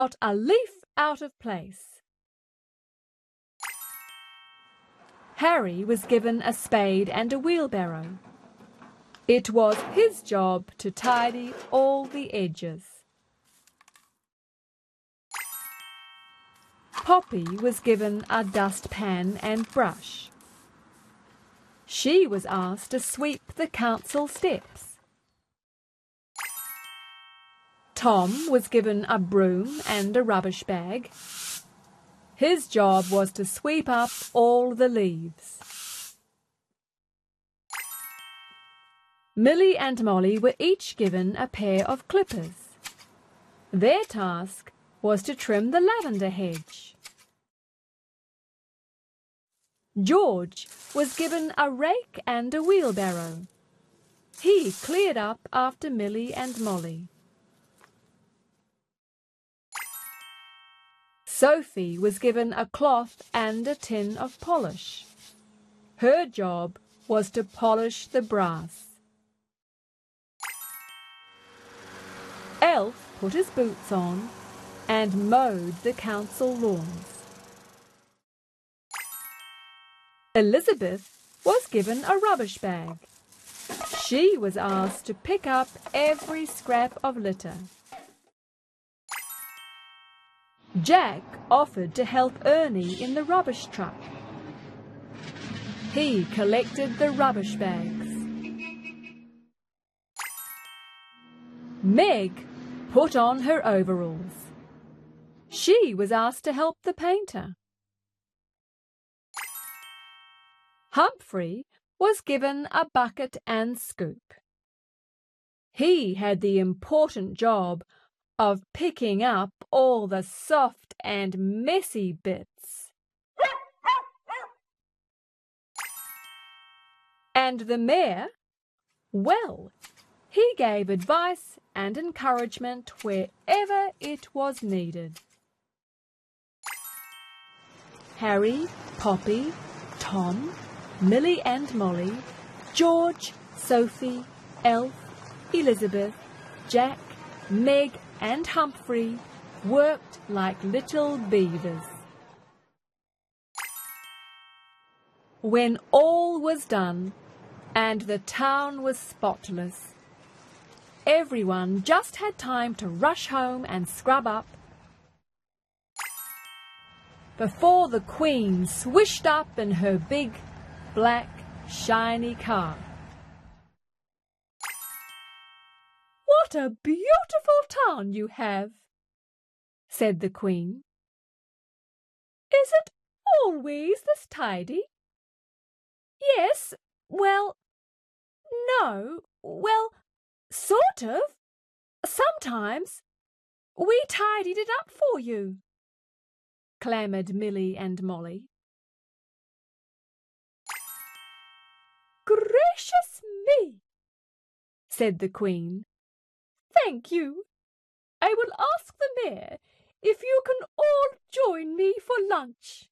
not a leaf out of place. Harry was given a spade and a wheelbarrow. It was his job to tidy all the edges. Poppy was given a dustpan and brush. She was asked to sweep the council steps. Tom was given a broom and a rubbish bag. His job was to sweep up all the leaves. Millie and Molly were each given a pair of clippers. Their task was to trim the lavender hedge. George was given a rake and a wheelbarrow. He cleared up after Millie and Molly. Sophie was given a cloth and a tin of polish. Her job was to polish the brass. Elf put his boots on and mowed the council lawns. Elizabeth was given a rubbish bag. She was asked to pick up every scrap of litter. Jack offered to help Ernie in the rubbish truck. He collected the rubbish bags. Meg put on her overalls. She was asked to help the painter. Humphrey was given a bucket and scoop. He had the important job of picking up all the soft and messy bits. And the mayor, well, he gave advice and encouragement wherever it was needed. Harry, Poppy, Tom, Millie and Molly, George, Sophie, Elf, Elizabeth, Jack, Meg and Humphrey worked like little beavers. When all was done and the town was spotless, everyone just had time to rush home and scrub up before the Queen swished up in her big, black, shiny car. "What a beautiful town you have," said the Queen. "Is it always this tidy?" "Yes, well, no, well, sort of. Sometimes we tidied it up for you," clamoured Millie and Molly. "Gracious me," said the Queen. "Thank you. I will ask the mayor if you can all join me for lunch."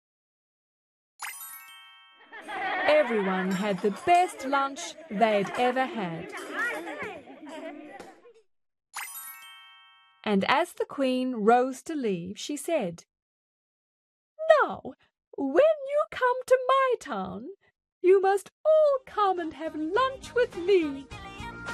Everyone had the best lunch they'd ever had. And as the Queen rose to leave, she said, "Now, when you come to my town, you must all come and have lunch with me."